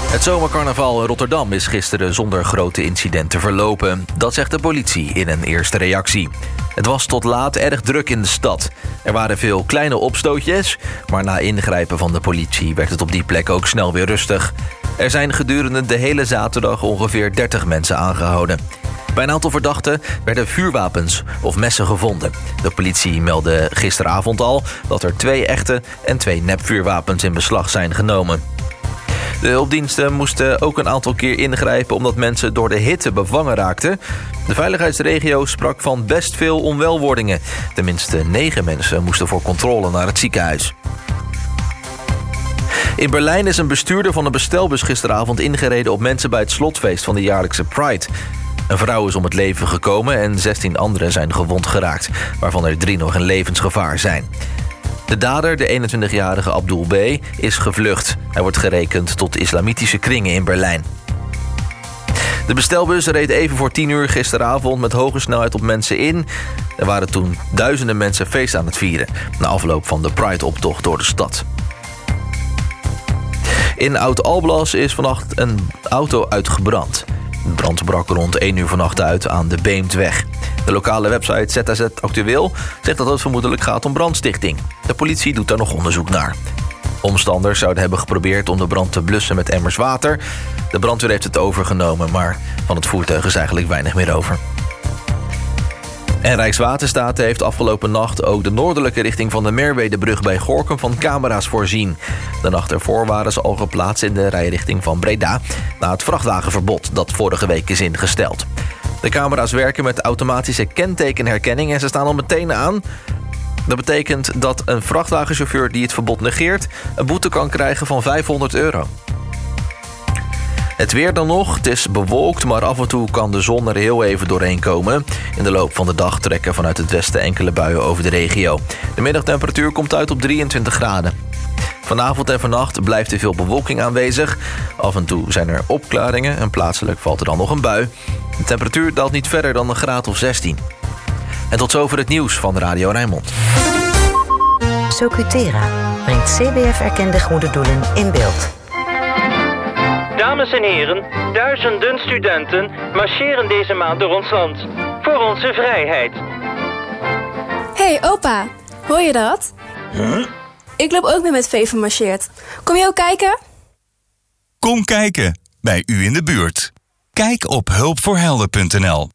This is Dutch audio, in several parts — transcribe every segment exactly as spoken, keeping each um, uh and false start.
Het zomercarnaval in Rotterdam is gisteren zonder grote incidenten verlopen. Dat zegt de politie in een eerste reactie. Het was tot laat erg druk in de stad. Er waren veel kleine opstootjes, maar na ingrijpen van de politie werd het op die plek ook snel weer rustig. Er zijn gedurende de hele zaterdag ongeveer dertig mensen aangehouden. Bij een aantal verdachten werden vuurwapens of messen gevonden. De politie meldde gisteravond al dat er twee echte en twee nepvuurwapens in beslag zijn genomen. De hulpdiensten moesten ook een aantal keer ingrijpen omdat mensen door de hitte bevangen raakten. De veiligheidsregio sprak van best veel onwelwordingen. Tenminste negen mensen moesten voor controle naar het ziekenhuis. In Berlijn is een bestuurder van een bestelbus gisteravond ingereden op mensen bij het slotfeest van de jaarlijkse Pride. Een vrouw is om het leven gekomen en zestien anderen zijn gewond geraakt, waarvan er drie nog in levensgevaar zijn. De dader, de eenentwintigjarige Abdul B., is gevlucht. Hij wordt gerekend tot islamitische kringen in Berlijn. De bestelbus reed even voor tien uur gisteravond met hoge snelheid op mensen in. Er waren toen duizenden mensen feest aan het vieren, na afloop van de Pride-optocht door de stad. In Oud-Alblas is vannacht een auto uitgebrand. De brand brak rond één uur vannacht uit aan de Beemdweg. De lokale website Z A Z Actueel zegt dat het vermoedelijk gaat om brandstichting. De politie doet daar nog onderzoek naar. Omstanders zouden hebben geprobeerd om de brand te blussen met emmers water. De brandweer heeft het overgenomen, maar van het voertuig is eigenlijk weinig meer over. En Rijkswaterstaat heeft afgelopen nacht ook de noordelijke richting van de Merwedebrug bij Gorinchem van camera's voorzien. De nacht ervoor waren ze al geplaatst in de rijrichting van Breda na het vrachtwagenverbod dat vorige week is ingesteld. De camera's werken met automatische kentekenherkenning en ze staan al meteen aan. Dat betekent dat een vrachtwagenchauffeur die het verbod negeert een boete kan krijgen van vijfhonderd euro. Het weer dan nog. Het is bewolkt, maar af en toe kan de zon er heel even doorheen komen. In de loop van de dag trekken vanuit het westen enkele buien over de regio. De middagtemperatuur komt uit op drieëntwintig graden. Vanavond en vannacht blijft er veel bewolking aanwezig. Af en toe zijn er opklaringen en plaatselijk valt er dan nog een bui. De temperatuur daalt niet verder dan een graad of zestien. En tot zover het nieuws van Radio Rijnmond. Socutera brengt C B F-erkende goede doelen in beeld. Dames en heren, duizenden studenten marcheren deze maand door ons land. Voor onze vrijheid. Hé, hey, opa. Hoor je dat? Huh? Ik loop ook mee met Vee van Marcheert. Kom je ook kijken? Kom kijken, bij u in de buurt. Kijk op hulpvoorhelden punt n l.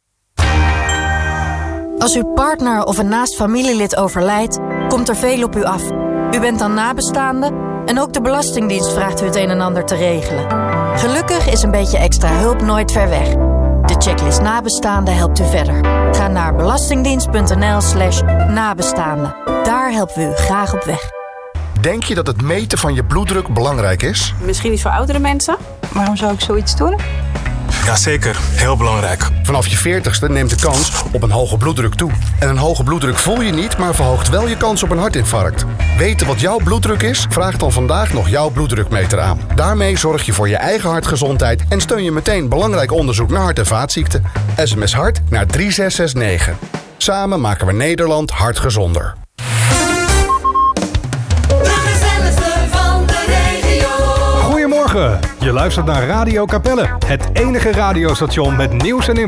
Als uw partner of een naast familielid overlijdt, komt er veel op u af. U bent dan nabestaande en ook de Belastingdienst vraagt u het een en ander te regelen. Gelukkig is een beetje extra hulp nooit ver weg. De checklist nabestaande helpt u verder. Ga naar belastingdienst punt n l slash nabestaande. Daar helpen we u graag op weg. Denk je dat het meten van je bloeddruk belangrijk is? Misschien iets voor oudere mensen. Waarom zou ik zoiets doen? Jazeker, heel belangrijk. Vanaf je veertigste neemt de kans op een hoge bloeddruk toe. En een hoge bloeddruk voel je niet, maar verhoogt wel je kans op een hartinfarct. Weten wat jouw bloeddruk is? Vraag dan vandaag nog jouw bloeddrukmeter aan. Daarmee zorg je voor je eigen hartgezondheid en steun je meteen belangrijk onderzoek naar hart- en vaatziekten. S M S hart naar drie zes zes negen. Samen maken we Nederland hartgezonder. Goedemorgen, je luistert naar Radio Capelle, het enige radiostation met nieuws en informatie.